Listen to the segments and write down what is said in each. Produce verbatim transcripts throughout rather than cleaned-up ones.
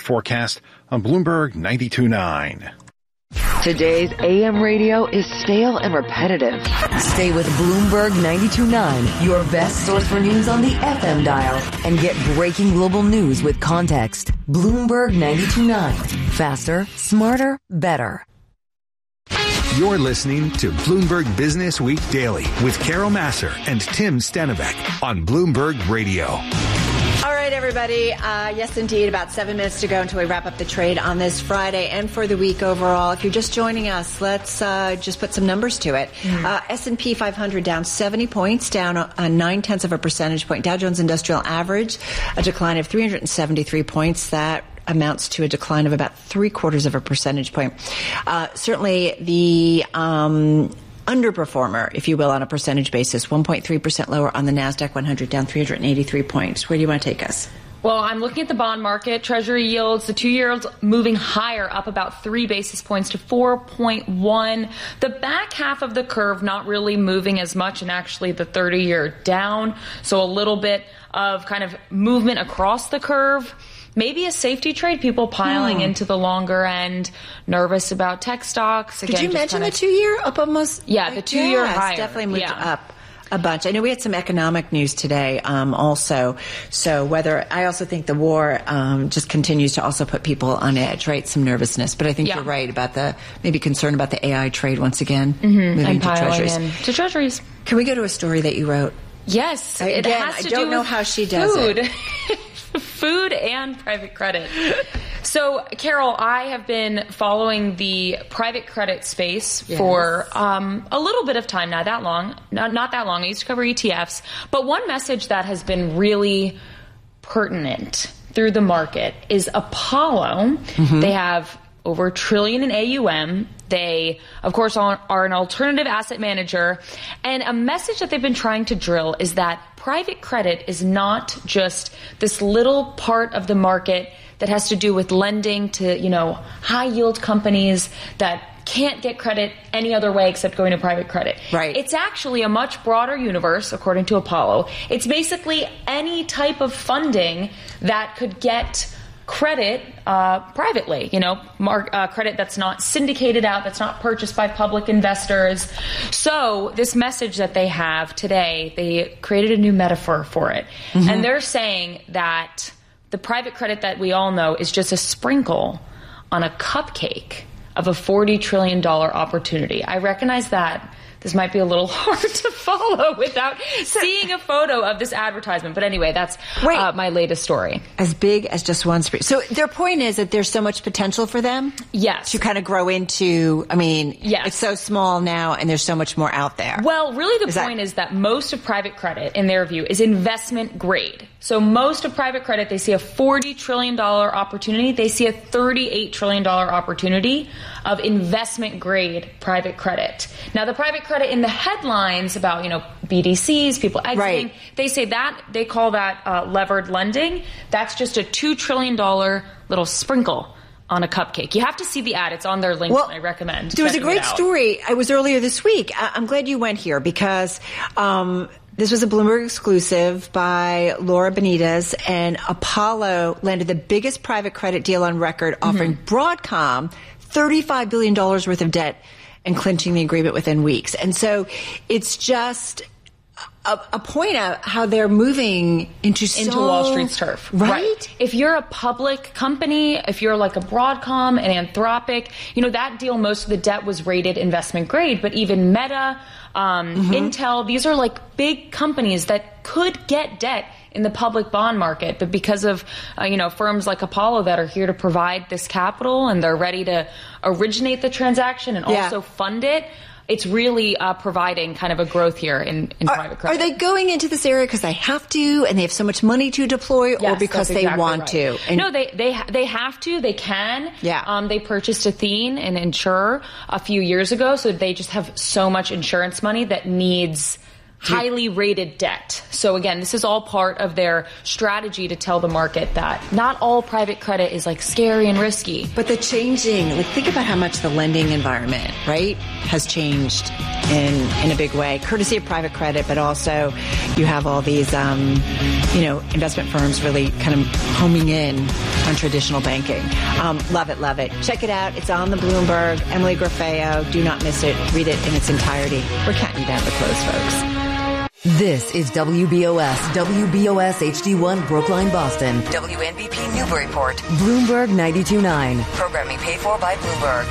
Forecast on Bloomberg ninety-two point nine. Today's A M radio is stale and repetitive. Stay with Bloomberg ninety-two point nine, your best source for news on the F M dial, and get breaking global news with context. Bloomberg ninety-two point nine. Faster, smarter, better. You're listening to Bloomberg Business Week Daily with Carol Massar and Tim Stenovec on Bloomberg Radio. All right, everybody. Uh, yes, indeed. About seven minutes to go until we wrap up the trade on this Friday and for the week overall. If you're just joining us, let's uh, just put some numbers to it. Mm-hmm. Uh, S and P five hundred down seventy points, down a, a nine-tenths of a percentage point. Dow Jones Industrial Average, a decline of three hundred seventy-three points. That amounts to a decline of about three quarters of a percentage point. Uh, certainly the um, underperformer, if you will, on a percentage basis, one point three percent lower on the NASDAQ one hundred, down three hundred eighty-three points. Where do you want to take us? Well, I'm looking at the bond market. Treasury yields, the two-year-olds moving higher, up about three basis points to four point one. The back half of the curve not really moving as much, and actually the thirty-year down. So a little bit of kind of movement across the curve. Maybe a safety trade, people piling hmm. into the longer end, nervous about tech stocks. Again, did you mention kinda, the two-year up almost? Yeah, the two-year yes, higher. definitely moved yeah. up a bunch. I know we had some economic news today um, also. So whether I also think the war um, just continues to also put people on edge, right? Some nervousness. But I think yeah. you're right about the maybe concern about the A I trade once again mm-hmm. moving and to treasuries. In to treasuries. Can we go to a story that you wrote? Yes. Again, it has to I don't do know with how she does food. it. Food and private credit. So, Carol, I have been following the private credit space yes. for um, a little bit of time, not that long, not, not that long. I used to cover E T Fs. But one message that has been really pertinent through the market is Apollo. Mm-hmm. They have over a trillion in A U M. They, of course, are, are an alternative asset manager. And a message that they've been trying to drill is that private credit is not just this little part of the market that has to do with lending to, you know, high yield companies that can't get credit any other way except going to private credit. Right. It's actually a much broader universe, according to Apollo. It's basically any type of funding that could get credit uh, privately, you know, mark, uh, credit that's not syndicated out, that's not purchased by public investors. So this message that they have today, they created a new metaphor for it. Mm-hmm. And they're saying that the private credit that we all know is just a sprinkle on a cupcake of a forty trillion dollars opportunity. I recognize that this might be a little hard to follow without seeing a photo of this advertisement. But anyway, that's uh, my latest story. As big as just one spring. So their point is that there's so much potential for them? Yes. To kind of grow into, I mean, yes. it's so small now and there's so much more out there. Well, really the is point that- is that most of private credit, in their view, is investment grade. So most of private credit, they see a forty trillion dollars opportunity. They see a thirty-eight trillion dollars opportunity of investment grade private credit. Now, the private credit in the headlines about, you know, B D Cs, people exiting, right. they say that, they call that uh, levered lending. That's just a two trillion dollars little sprinkle on a cupcake. You have to see the ad. It's on their LinkedIn. Well, I recommend. There was a great story. I was earlier this week. I- I'm glad you went here because um, this was a Bloomberg exclusive by Laura Benitez, and Apollo landed the biggest private credit deal on record, offering mm-hmm. Broadcom thirty-five billion dollars worth of debt and clinching the agreement within weeks. And so it's just a, a point of how they're moving into so, into Wall Street's turf. Right? right? If you're a public company, if you're like a Broadcom, an Anthropic, you know, that deal, most of the debt was rated investment grade, but even Meta, um, mm-hmm. Intel, these are like big companies that could get debt in the public bond market, but because of, uh, you know, firms like Apollo that are here to provide this capital and they're ready to originate the transaction and yeah. also fund it, it's really uh, providing kind of a growth here in, in are, private credit. Are they going into this area because they have to and they have so much money to deploy, yes, or because exactly they want right. to? And no, they they they have to. They can. Yeah. Um, they purchased Athene, an insurer, a few years ago, so they just have so much insurance money that needs highly rated debt. So again, this is all part of their strategy to tell the market that not all private credit is like scary and risky. But the changing, like think about how much the lending environment, right, has changed in in a big way, courtesy of private credit, but also you have all these, um, you know, investment firms really kind of homing in on traditional banking. Um, love it, love it. Check it out. It's on the Bloomberg. Emily Grafeo. Do not miss it. Read it in its entirety. We're counting you down to the close, folks. This is W B O S, W B O S H D one Brookline, Boston, W N B P Newburyport, Bloomberg ninety-two point nine. Programming paid for by Bloomberg.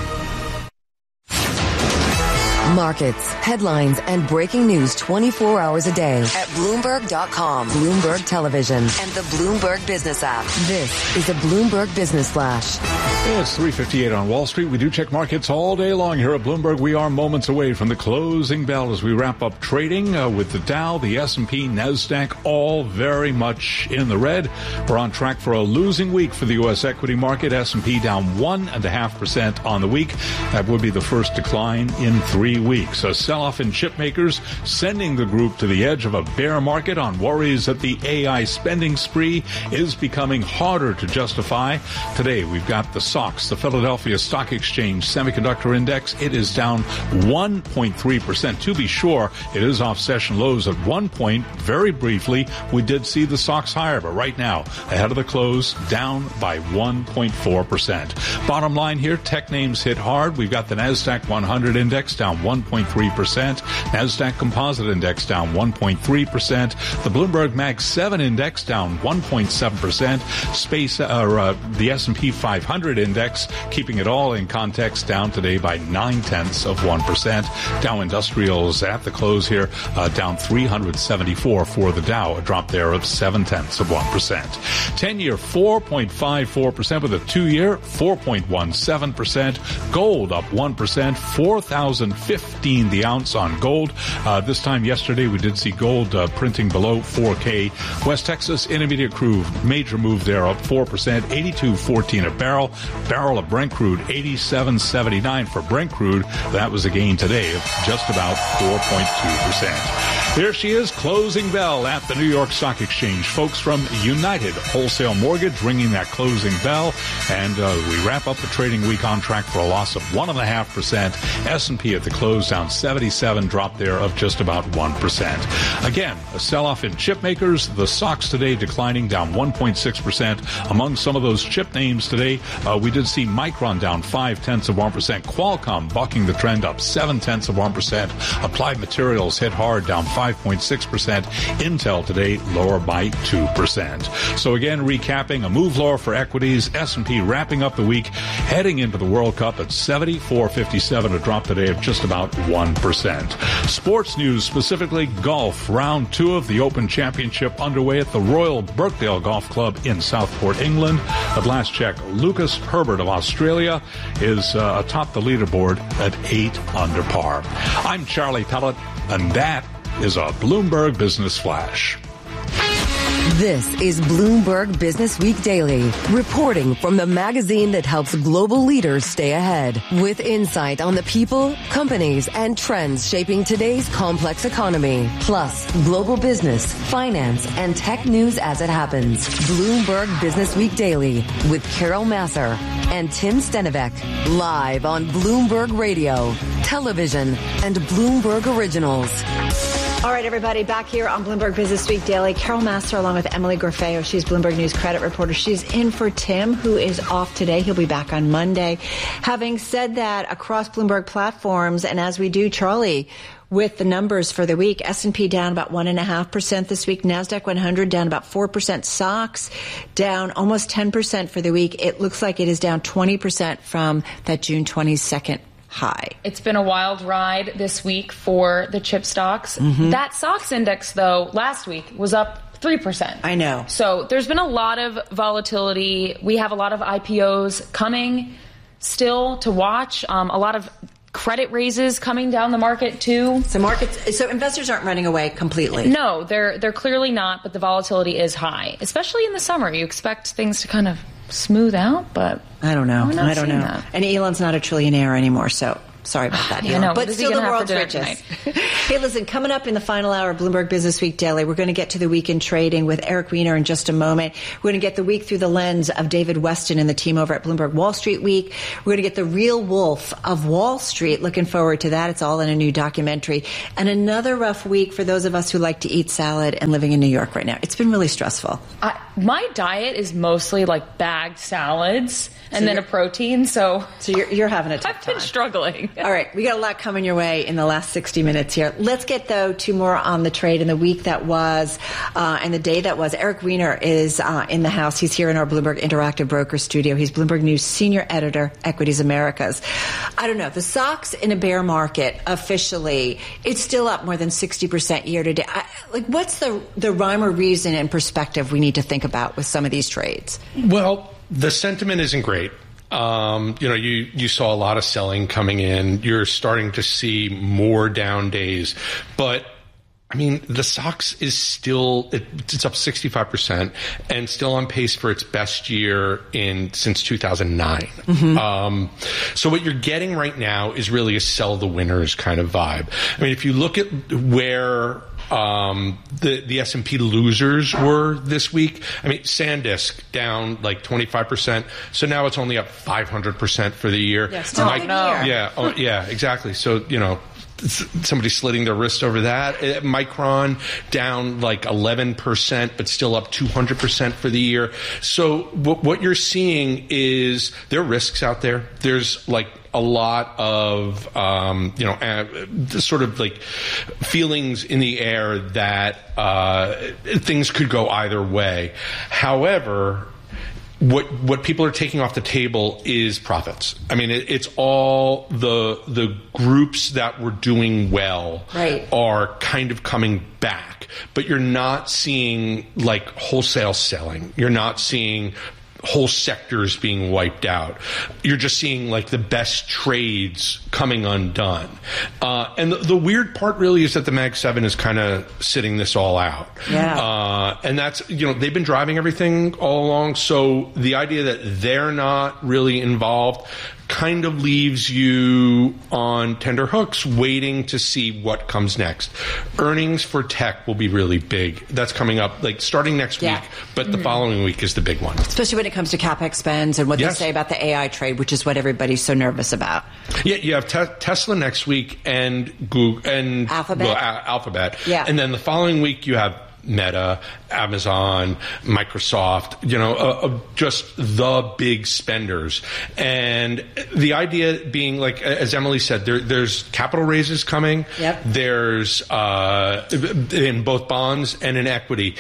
Markets, headlines, and breaking news twenty-four hours a day at Bloomberg dot com, Bloomberg Television, and the Bloomberg Business app. This is a Bloomberg Business Flash. It's three fifty-eight on Wall Street. We do check markets all day long here at Bloomberg. We are moments away from the closing bell as we wrap up trading uh, with the Dow, the S and P, NASDAQ, all very much in the red. We're on track for a losing week for the U S equity market. S and P down one point five percent on the week. That would be the first decline in three weeks. A sell-off in chip makers sending the group to the edge of a bear market on worries that the A I spending spree is becoming harder to justify. Today, we've got the S O X, the Philadelphia Stock Exchange Semiconductor Index. It is down one point three percent. To be sure, it is off session lows at one point. Very briefly, we did see the S O X higher, but right now, ahead of the close, down by one point four percent. Bottom line here, tech names hit hard. We've got the NASDAQ one hundred index down one point three percent. NASDAQ Composite Index down one point three percent. The Bloomberg Mag seven Index down one point seven percent. Space, uh, uh, the S and P five hundred Index, keeping it all in context, down today by nine tenths of one percent. Dow Industrials at the close here, uh, down three hundred seventy-four for the Dow, a drop there of seven tenths of one percent. ten-year four point five four percent with a two-year four point one seven percent. Gold up one percent, four thousand fifteen the ounce on gold. Uh, this time yesterday we did see gold uh, printing below four K. West Texas Intermediate crude, major move there, up four percent, eighty-two fourteen a barrel. Barrel of Brent crude, eighty-seven seventy-nine for Brent crude. That was a gain today of just about four point two percent. Here she is, closing bell at the New York Stock Exchange. Folks from United Wholesale Mortgage ringing that closing bell. And uh, we wrap up the trading week on track for a loss of one point five percent. S and P at the close down seventy-seven, drop there of just about one percent. Again, a sell-off in chip makers. The S O X today declining down one point six percent. Among some of those chip names today, uh, we did see Micron down five tenths of one percent. Qualcomm bucking the trend up seven tenths of one percent. Applied Materials hit hard down five point six percent. Intel today lower by two percent. So again, recapping, a move lower for equities. S and P wrapping up the week, heading into the World Cup at seventy-four fifty-seven, a drop today of just about one percent. Sports news, specifically golf. Round two of the Open Championship underway at the Royal Birkdale Golf Club in Southport, England. At last check, Lucas Herbert of Australia is uh, atop the leaderboard at eight under par. I'm Charlie Pellet, and that is a Bloomberg Business Flash. This is Bloomberg Business Week Daily, reporting from the magazine that helps global leaders stay ahead, with insight on the people, companies, and trends shaping today's complex economy, plus global business, finance, and tech news as it happens. Bloomberg Business Week Daily with Carol Massar and Tim Stenivek, live on Bloomberg Radio, television, and Bloomberg Originals. All right, everybody, back here on Bloomberg Business Week Daily. Carol Massar along with Emily Grafeo. She's Bloomberg News credit reporter. She's in for Tim, who is off today. He'll be back on Monday. Having said that, across Bloomberg platforms, and as we do, Charlie, with the numbers for the week, S and P down about one point five percent this week. NASDAQ one hundred down about four percent. S O X down almost ten percent for the week. It looks like it is down twenty percent from that June twenty-second high. It's been a wild ride this week for the chip stocks. Mm-hmm. That S O X index, though, last week was up three percent. I know. So there's been a lot of volatility. We have a lot of I P Os coming still to watch. Um, a lot of credit raises coming down the market, too. So markets, so investors aren't running away completely. No, they're they're clearly not, but the volatility is high, especially in the summer. You expect things to kind of smooth out, but I don't know. I don't know. That. And Elon's not a trillionaire anymore, so Sorry about that. You know, but still the world's richest. Hey, listen, coming up in the final hour of Bloomberg Business Week Daily, we're going to get to the week in trading with Eric Weiner in just a moment. We're going to get the week through the lens of David Weston and the team over at Bloomberg Wall Street Week. We're going to get the real wolf of Wall Street. Looking forward to that. It's all in a new documentary. And another rough week for those of us who like to eat salad and living in New York right now. It's been really stressful. I, my diet is mostly like bagged salads and so then a protein. So, so you're, you're having a tough I've time. been struggling. All right. We got a lot coming your way in the last sixty minutes here. Let's get, though, to more on the trade in the week that was uh, and the day that was. Eric Weiner is uh, in the house. He's here in our Bloomberg Interactive Broker studio. He's Bloomberg News Senior Editor, Equities Americas. I don't know. The S O X in a bear market, officially, it's still up more than sixty percent year to date. I, like, what's the, the rhyme or reason and perspective we need to think about with some of these trades? Well, the sentiment isn't great. Um, you know, you, you saw a lot of selling coming in. You're starting to see more down days. But, I mean, the S O X is still, it, it's up sixty-five percent and still on pace for its best year in since two thousand nine. Mm-hmm. Um, so what you're getting right now is really a sell the winners kind of vibe. I mean, if you look at where Um, the, the S and P losers were this week. I mean, SanDisk down like twenty-five percent. So now it's only up five hundred percent for the year. Yeah, still Mike, a good year. Yeah, oh, yeah, exactly. So, you know, somebody slitting their wrist over that. Micron down like eleven percent, but still up two hundred percent for the year. So what, what you're seeing is there are risks out there. There's like a lot of, um, you know, uh, sort of like feelings in the air that uh, things could go either way. However, What what people are taking off the table is profits. I mean, it, it's all the the groups that were doing well right. are kind of coming back, but you're not seeing like wholesale selling. You're not seeing whole sectors being wiped out. You're just seeing like the best trades coming undone. Uh, and the, the weird part really is that the Mag seven is kind of sitting this all out. Yeah. Uh, and that's, you know, they've been driving everything all along. So the idea that they're not really involved kind of leaves you on tender hooks waiting to see what comes next. Earnings for tech will be really big. That's coming up like starting next yeah. week, but mm-hmm. the following week is the big one. Especially when it comes to CapEx spends and what yes. they say about the A I trade, which is what everybody's so nervous about. Yeah, you have te- Tesla next week and Google and Alphabet. Well, a- Alphabet. Yeah. And then the following week you have Meta, Amazon, Microsoft, you know, uh, uh, just the big spenders. And the idea being, like, as Emily said, there, there's capital raises coming. Yep. There's uh, in both bonds and in equity.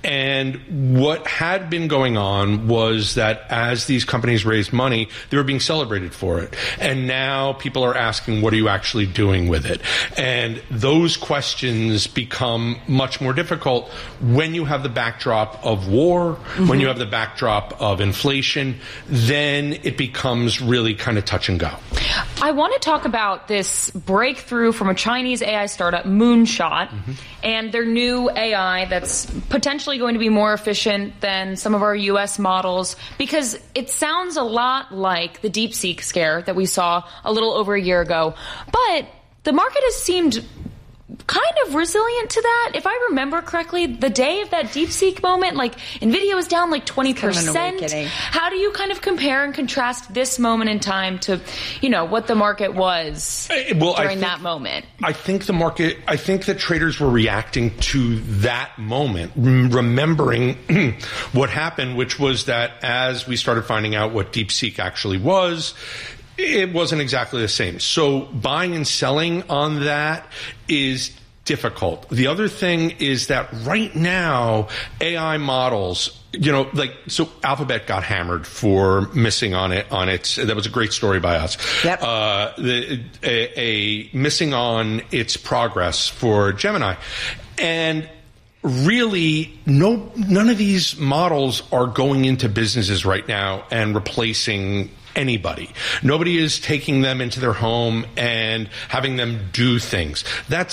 And what had been going on was that as these companies raised money, they were being celebrated for it. And now people are asking, what are you actually doing with it? And those questions become much more difficult when you have the backdrop of war, mm-hmm. when you have the backdrop of inflation. Then it becomes really kind of touch and go. I want to talk about this breakthrough from a Chinese A I startup, Moonshot, mm-hmm. and their new A I that's potentially going to be more efficient than some of our U S models, because it sounds a lot like the DeepSeek scare that we saw a little over a year ago. But the market has seemed kind of resilient to that. If I remember correctly, the day of that DeepSeek moment, like Nvidia was down like twenty percent. Kind of an How do you kind of compare and contrast this moment in time to, you know, what the market was well, during think, that moment? I think the market, I think that traders were reacting to that moment, remembering what happened, which was that as we started finding out what DeepSeek actually was, it wasn't exactly the same. So buying and selling on that is difficult. The other thing is that right now, A I models, you know, like, so Alphabet got hammered for missing on it, on its, that was a great story by us. Yep. Uh, the, a, a missing on its progress for Gemini. And really, no, none of these models are going into businesses right now and replacing anybody. Nobody is taking them into their home and having them do things. That's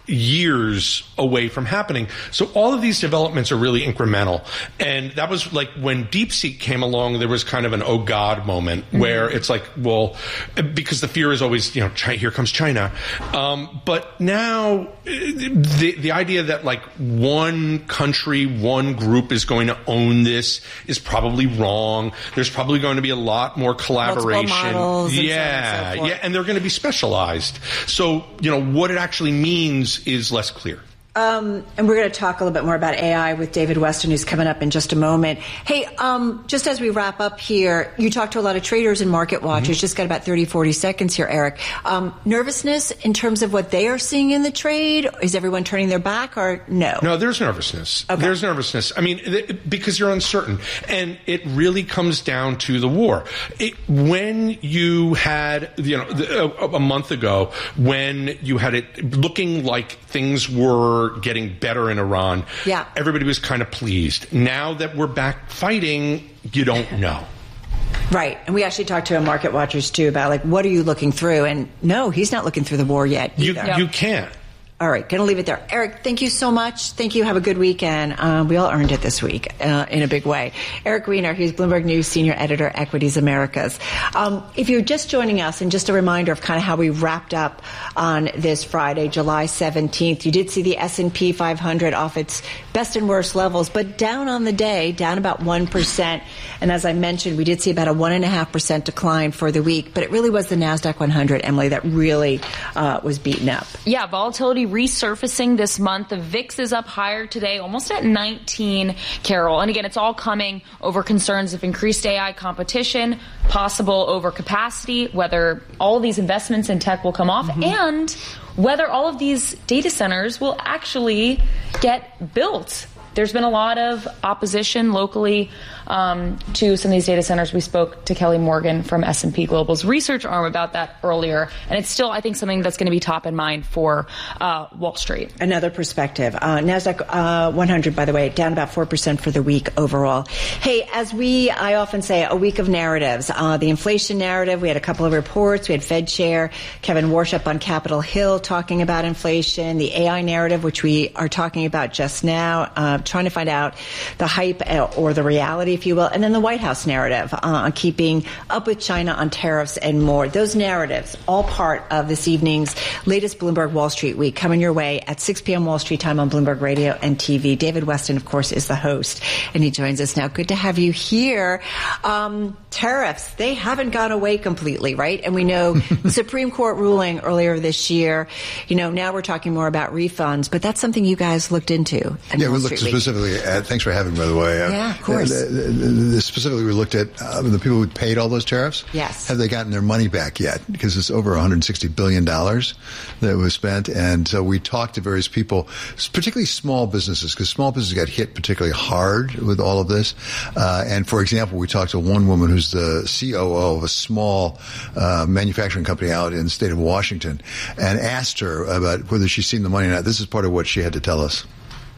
years away from happening. So all of these developments are really incremental. And that was like when DeepSeek came along, there was kind of an oh God moment mm-hmm. where it's like, well, because the fear is always, you know, China, here comes China. Um, but now the, the idea that like one country, one group is going to own this is probably wrong. There's probably going to be a lot more collaboration. Models yeah. and so yeah. And they're going to be specialized. So, you know, what it actually means is less clear. Um, and we're going to talk a little bit more about A I with David Weston, who's coming up in just a moment. Hey, um, just as we wrap up here, you talked to a lot of traders and market watchers. Mm-hmm. Just got about thirty, forty seconds here, Eric. Um, nervousness in terms of what they are seeing in the trade? Is everyone turning their back or no? No, there's nervousness. Okay. There's nervousness. I mean, th- because you're uncertain. And it really comes down to the war. It, when you had, you know, the, a, a month ago, when you had it looking like things were getting better in Iran, yeah. everybody was kind of pleased. Now that we're back fighting, you don't know. Right. And we actually talked to a market watchers too about like, what are you looking through? And no, he's not looking through the war yet You, either. you can't. All right, going to leave it there. Eric, thank you so much. Thank you. Have a good weekend. Um, we all earned it this week uh, in a big way. Eric Weiner, he's Bloomberg News Senior Editor, Equities Americas. Um, if you're just joining us, and just a reminder of kind of how we wrapped up on this Friday, July seventeenth, you did see the S and P five hundred off its best and worst levels, but down on the day, down about one percent. And as I mentioned, we did see about a one point five percent decline for the week, but it really was the NASDAQ one hundred, Emily, that really uh, was beaten up. Yeah, volatility resurfacing this month. The V I X is up higher today, almost at nineteen, Carol. And again, it's all coming over concerns of increased A I competition, possible overcapacity, whether all these investments in tech will come off, mm-hmm. and whether all of these data centers will actually get built. There's been a lot of opposition locally um, to some of these data centers. We spoke to Kelly Morgan from S and P Global's research arm about that earlier. And it's still, I think, something that's going to be top in mind for uh, Wall Street. Another perspective. Uh, NASDAQ uh, one hundred, by the way, down about four percent for the week overall. Hey, as we, I often say, a week of narratives. Uh, the inflation narrative, we had a couple of reports. We had Fed Chair Kevin Warshap on Capitol Hill talking about inflation. The A I narrative, which we are talking about just now, uh, trying to find out the hype or the reality, if you will, and then the White House narrative uh, on keeping up with China on tariffs and more. Those narratives, all part of this evening's latest Bloomberg Wall Street Week, coming your way at six p.m. Wall Street time on Bloomberg Radio and T V. David Weston, of course, is the host, and he joins us now. Good to have you here. Um, tariffs, they haven't gone away completely, right? And we know the Supreme Court ruling earlier this year, you know, now we're talking more about refunds, but that's something you guys looked into. Yeah, we looked specifically at, thanks for having me, by the way. Uh, yeah, of course. Uh, the, the, the, specifically, we looked at uh, the people who paid all those tariffs. Yes. Have they gotten their money back yet? Because it's over one hundred sixty billion dollars that was spent. And so we talked to various people, particularly small businesses, because small businesses got hit particularly hard with all of this. Uh, and for example, we talked to one woman who's the C O O of a small uh, manufacturing company out in the state of Washington, and asked her about whether she's seen the money or not. This is part of what she had to tell us.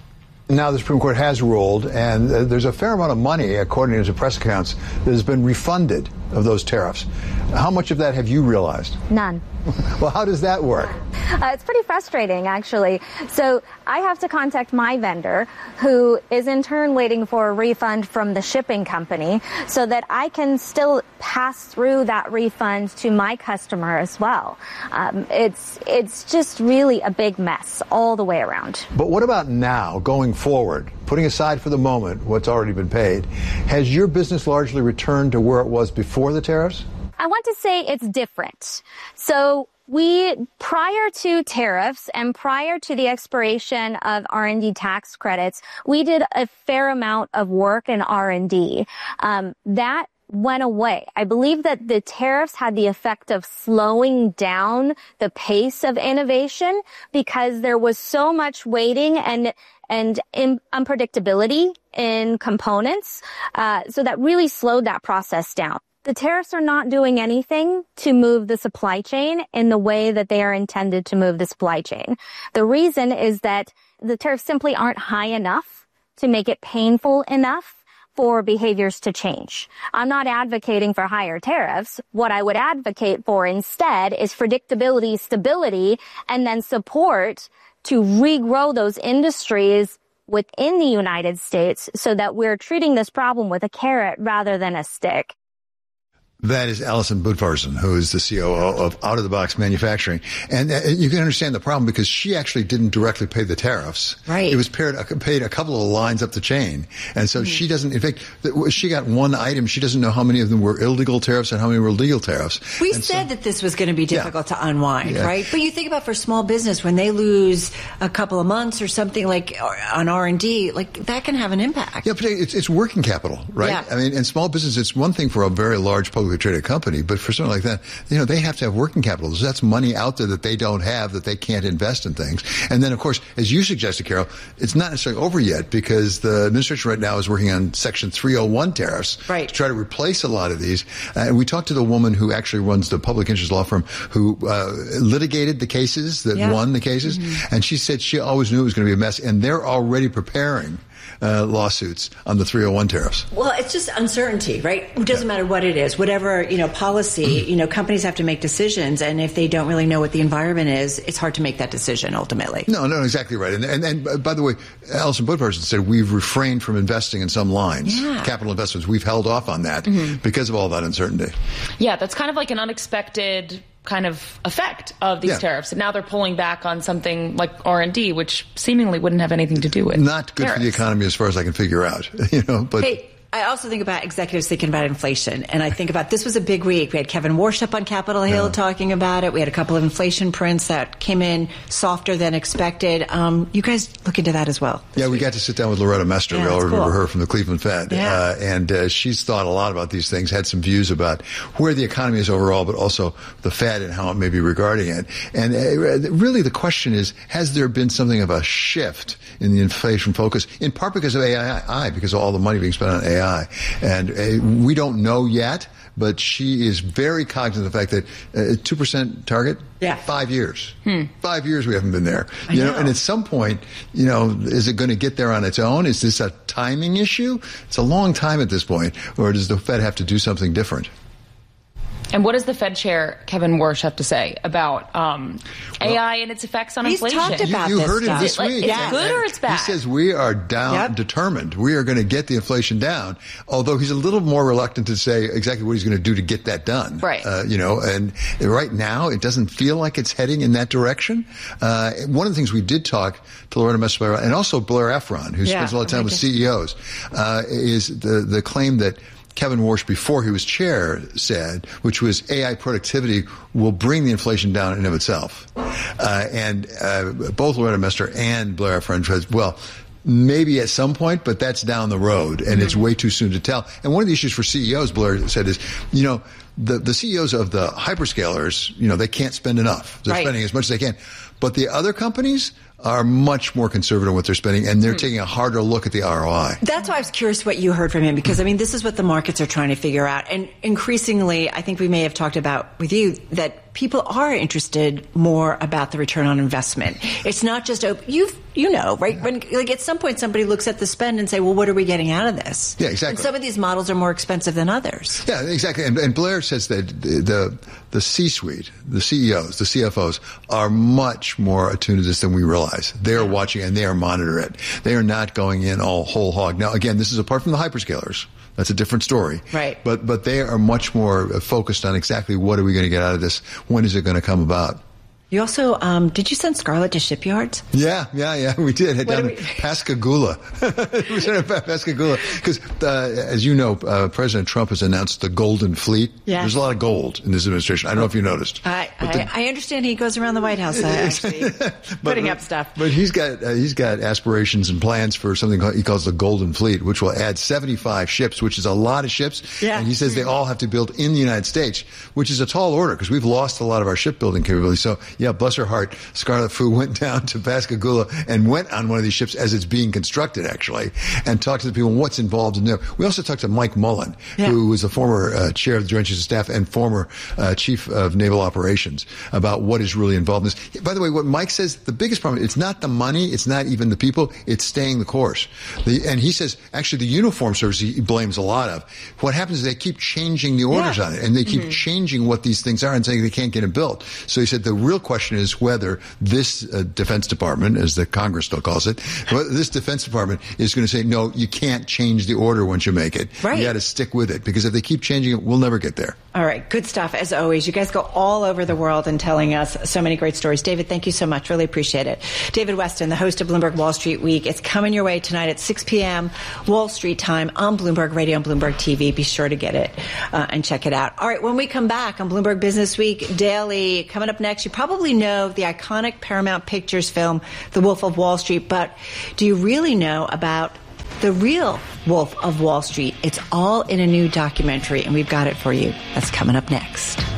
Now the Supreme Court has ruled, and uh, there's a fair amount of money, according to press accounts, that has been refunded of those tariffs. How much of that have you realized? None. Well, how does that work? Uh, it's pretty frustrating, actually. So I have to contact my vendor, who is in turn waiting for a refund from the shipping company, so that I can still pass through that refund to my customer as well. Um, it's it's just really a big mess all the way around. But what about now, going forward? Putting aside for the moment what's already been paid, has your business largely returned to where it was before the tariffs? I want to say it's different. So we, prior to tariffs and prior to the expiration of R and D tax credits, we did a fair amount of work in R and D. Um, that went away. I believe that the tariffs had the effect of slowing down the pace of innovation because there was so much waiting and and in unpredictability in components. Uh, so that really slowed that process down. The tariffs are not doing anything to move the supply chain in the way that they are intended to move the supply chain. The reason is that the tariffs simply aren't high enough to make it painful enough for behaviors to change. I'm not advocating for higher tariffs. What I would advocate for instead is predictability, stability, and then support to regrow those industries within the United States so that we're treating this problem with a carrot rather than a stick. That is Alison Budvarson, who is the C O O of Out of the Box Manufacturing. And uh, you can understand the problem because she actually didn't directly pay the tariffs. Right. It was paid, uh, paid a couple of lines up the chain. And so mm-hmm. she doesn't, in fact, she got one item. She doesn't know how many of them were illegal tariffs and how many were legal tariffs. We and said so, that this was going to be difficult yeah. to unwind, yeah. right? But you think about for small business, when they lose a couple of months or something like on R and D, like that can have an impact. Yeah, but it's, it's working capital, right? Yeah. I mean, in small business, it's one thing for a very large publicly traded company, but for something like that, you know, they have to have working capital. So that's money out there that they don't have, that they can't invest in things. And then, of course, as you suggested, Carol, it's not necessarily over yet because the administration right now is working on Section three oh one tariffs right. to try to replace a lot of these. Uh, and we talked to the woman who actually runs the public interest law firm who uh, litigated the cases, that yeah. won the cases. Mm-hmm. And she said she always knew it was going to be a mess. And they're already preparing Uh, lawsuits on the three oh one tariffs. Well, it's just uncertainty, right? It doesn't yeah. matter what it is. Whatever, you know, policy, you know, companies have to make decisions. And if they don't really know what the environment is, it's hard to make that decision ultimately. No, no, exactly right. And, and, and by the way, Alison Budvarson said we've refrained from investing in some lines. Yeah. Capital investments. We've held off on that mm-hmm. because of all that uncertainty. Yeah, that's kind of like an unexpected kind of effect of these yeah. tariffs. And now they're pulling back on something like R and D, which seemingly wouldn't have anything to do with Not good tariffs. For the economy as far as I can figure out. You know, but hey, I also think about executives thinking about inflation. And I think about this was a big week. We had Kevin Warsh up on Capitol Hill yeah. talking about it. We had a couple of inflation prints that came in softer than expected. Um, you guys look into that as well. Yeah, we week. got to sit down with Loretta Mester. Yeah, we all remember cool. her from the Cleveland Fed. Yeah. Uh, and uh, she's thought a lot about these things, had some views about where the economy is overall, but also the Fed and how it may be regarding it. And uh, really the question is, has there been something of a shift in the inflation focus, in part because of A I, because of all the money being spent on A I? And And uh, we don't know yet, but she is very cognizant of the fact that uh, two percent target, yeah. five years. Hmm. Five years we haven't been there. I You know? know. And at some point, you know, is it going to get there on its own? Is this a timing issue? It's a long time at this point. Or does the Fed have to do something different? And what does the Fed chair, Kevin Warsh, have to say about um, well, A I and its effects on he's inflation? Talked about you you this heard stuff. it this like, week. It's yeah. good or it's bad? He says we are down, yep. determined. We are going to get the inflation down, although he's a little more reluctant to say exactly what he's going to do to get that done. Right. Uh, you know, and right now it doesn't feel like it's heading in that direction. Uh, one of the things we did talk to Loretta Mester and also Blair Efron, who yeah. spends a lot of time with C E Os, uh, is the, the claim that Kevin Warsh, before he was chair, said, which was A I productivity will bring the inflation down in and of itself. Uh, and uh, both Loretta Mester and Blair Efron said, well, maybe at some point, but that's down the road, and mm-hmm. it's way too soon to tell. And one of the issues for C E Os, Blair said, is, you know, the, the C E Os of the hyperscalers, you know, they can't spend enough. They're right. spending as much as they can. But the other companies are much more conservative in what they're spending, and they're mm. taking a harder look at the R O I. That's why I was curious what you heard from him, because, I mean, this is what the markets are trying to figure out. And increasingly, I think we may have talked about with you that people are interested more about the return on investment. It's not just, you you know, right? Yeah. When, like, at some point, somebody looks at the spend and say, well, what are we getting out of this? Yeah, exactly. And some of these models are more expensive than others. Yeah, exactly. And, and Blair says that the, the, the C-suite, the C E Os, the C F Os are much more attuned to this than we realize. They are yeah. watching and they are monitoring it. They are not going in all whole hog. Now, again, this is apart from the hyperscalers. That's a different story. Right. But but they are much more focused on exactly what are we going to get out of this? When is it going to come about? You also, um, did you send Scarlett to shipyards? Yeah, yeah, yeah, we did. Head down we... to Pascagoula. We sent it to Pascagoula. Because, uh, as you know, uh, President Trump has announced the Golden Fleet. Yeah. There's a lot of gold in this administration. I don't know if you noticed. I, I, the, I understand he goes around the White House, uh, actually, but, putting up stuff. But he's got uh, he's got aspirations and plans for something he calls the Golden Fleet, which will add seventy-five ships, which is a lot of ships. Yeah. And he says they all have to build in the United States, which is a tall order because we've lost a lot of our shipbuilding capabilities. So, yeah, bless her heart, Scarlett Fu went down to Pascagoula and went on one of these ships as it's being constructed, actually, and talked to the people what's involved in there. We also talked to Mike Mullen, yeah. who was the former uh, chair of the Joint Chiefs of Staff and former uh, chief of naval operations, about what is really involved in this. By the way, what Mike says, the biggest problem, it's not the money, it's not even the people, it's staying the course. The, and he says, actually, the uniform service he blames a lot of. What happens is they keep changing the orders yeah. on it, and they keep mm-hmm. changing what these things are and saying they can't get it built. So he said the real question is whether this uh, Defense Department, as the Congress still calls it, whether this Defense Department is going to say, no, you can't change the order once you make it. Right. You got to stick with it, because if they keep changing it, we'll never get there. All right. Good stuff, as always. You guys go all over the world and telling us so many great stories. David, thank you so much. Really appreciate it. David Westin, the host of Bloomberg Wall Street Week. It's coming your way tonight at six p.m. Wall Street time on Bloomberg Radio and Bloomberg T V. Be sure to get it uh, and check it out. All right. When we come back on Bloomberg Business Week Daily, coming up next, you probably know the iconic Paramount Pictures film, The Wolf of Wall Street. But do you really know about the real Wolf of Wall Street? It's all in a new documentary, and we've got it for you. That's coming up next.